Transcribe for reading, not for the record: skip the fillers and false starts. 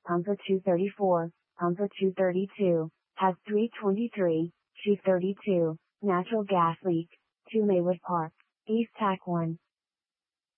Pumper 234, Pumper 232, has 323, Chief 32, natural gas leak, 2 Maywood Park, East Tack 1.